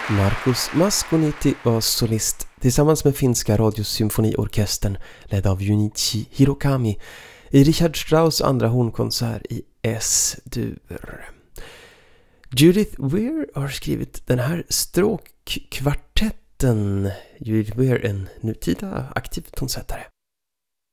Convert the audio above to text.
Markus Masconitti var solist tillsammans med finska radiosymfoniorkestern ledd av Junichi Hirokami i Richard Strauss andra hornkonsert i S-dur. Judith Weir har skrivit den här stråkkvartetten. Judith Weir, en nutida aktiv tonsättare.